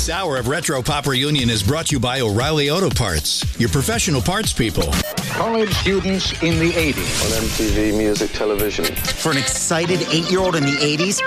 This hour of Retro Pop Reunion is brought to you by O'Reilly Auto Parts, your professional parts people. College students in the 80s. On MTV Music Television. For an excited 8-year-old in the 80s,